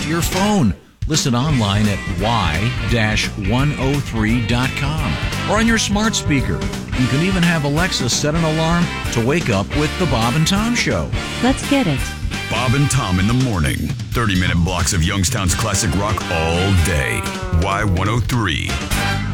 your phone. Listen online at y-103.com or on your smart speaker. You can even have Alexa set an alarm to wake up with the Bob and Tom Show. Let's get it. Bob and Tom in the morning. 30-minute blocks of Youngstown's classic rock all day. Y103.